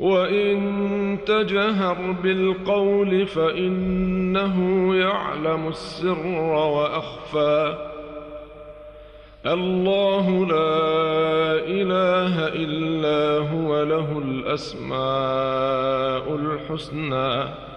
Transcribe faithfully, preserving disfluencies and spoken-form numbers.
وإن تجهر بالقول فإنه يعلم السر وأخفى الله لا إله إلا هو له الأسماء الحسنى